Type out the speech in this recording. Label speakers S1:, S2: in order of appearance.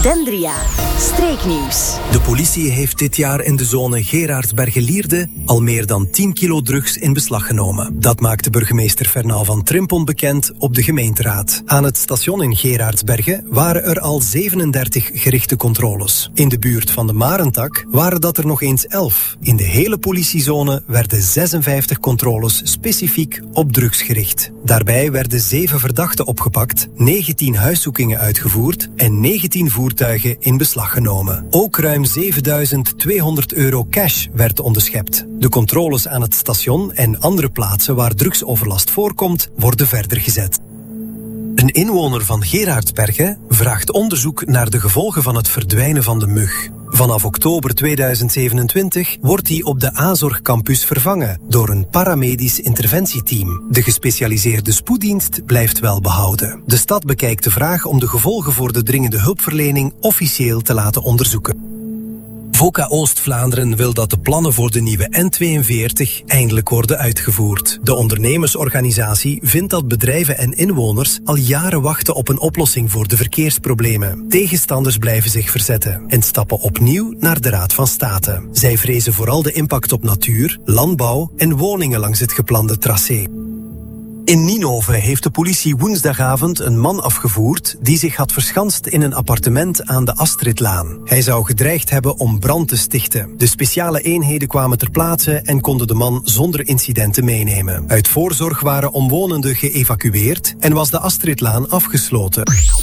S1: Dendria. Streeknieuws.
S2: De politie heeft dit jaar in de zone Geraardsbergen-Lierde al meer dan 10 kilo drugs in beslag genomen. Dat maakte burgemeester Fernand van Trimpon bekend op de gemeenteraad. Aan het station in Geraardsbergen waren er al 37 gerichte controles. In de buurt van de Marentak waren dat er nog eens 11. In de hele politiezone werden 56 controles specifiek op drugs gericht. Daarbij werden 7 verdachten opgepakt, 19 huiszoekingen uitgevoerd en 19 voertuigen in beslag genomen. Ook ruim €7.200 cash werd onderschept. De controles aan het station en andere plaatsen waar drugsoverlast voorkomt, worden verder gezet. Een inwoner van Geraardsbergen vraagt onderzoek naar de gevolgen van het verdwijnen van de mug. Vanaf oktober 2027 wordt die op de A-zorgcampus vervangen door een paramedisch interventieteam. De gespecialiseerde spoeddienst blijft wel behouden. De stad bekijkt de vraag om de gevolgen voor de dringende hulpverlening officieel te laten onderzoeken. VOCA Oost-Vlaanderen wil dat de plannen voor de nieuwe N42 eindelijk worden uitgevoerd. De ondernemersorganisatie vindt dat bedrijven en inwoners al jaren wachten op een oplossing voor de verkeersproblemen. Tegenstanders blijven zich verzetten en stappen opnieuw naar de Raad van State. Zij vrezen vooral de impact op natuur, landbouw en woningen langs het geplande tracé. In Ninove heeft de politie woensdagavond een man afgevoerd die zich had verschanst in een appartement aan de Astridlaan. Hij zou gedreigd hebben om brand te stichten. De speciale eenheden kwamen ter plaatse en konden de man zonder incidenten meenemen. Uit voorzorg waren omwonenden geëvacueerd en was de Astridlaan afgesloten.